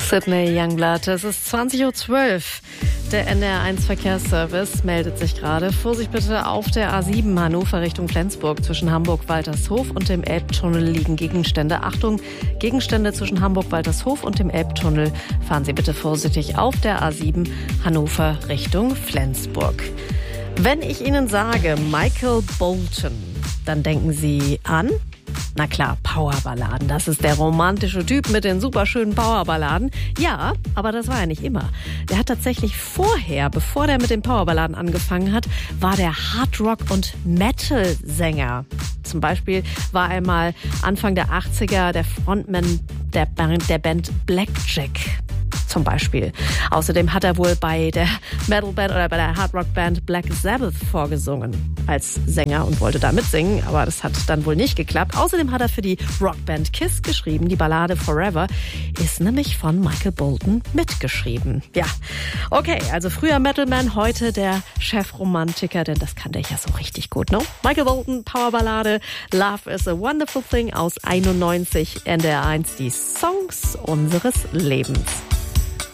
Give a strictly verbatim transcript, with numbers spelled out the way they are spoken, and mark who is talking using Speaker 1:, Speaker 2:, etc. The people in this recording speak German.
Speaker 1: Sydney Youngblood, es ist zwanzig Uhr zwölf. Der N D R eins Verkehrsservice meldet sich gerade. Vorsicht bitte auf der A sieben Hannover Richtung Flensburg. Zwischen Hamburg-Waltershof und dem Elbtunnel liegen Gegenstände. Achtung, Gegenstände zwischen Hamburg-Waltershof und dem Elbtunnel. Fahren Sie bitte vorsichtig auf der A sieben Hannover Richtung Flensburg. Wenn ich Ihnen sage Michael Bolton, dann denken Sie an... Na klar, Powerballaden. Das ist der romantische Typ mit den superschönen Powerballaden. Ja, aber das war er nicht immer. Der hat tatsächlich vorher, bevor der mit den Powerballaden angefangen hat, war der Hardrock- und Metal-Sänger. Zum Beispiel war er mal Anfang der achtziger der Frontman der Band, der Band Blackjack. Zum Beispiel. Außerdem hat er wohl bei der Metalband oder bei der Hardrock-Band Black Sabbath vorgesungen als Sänger und wollte da mitsingen, aber das hat dann wohl nicht geklappt. Außerdem hat er für die Rockband Kiss geschrieben. Die Ballade Forever ist nämlich von Michael Bolton mitgeschrieben. Ja, okay, also früher Metalman, heute der Chefromantiker, denn das kannte ich ja so richtig gut, ne? Michael Bolton, Powerballade, Love is a Wonderful Thing aus einundneunzig, N D R eins, die Songs unseres Lebens.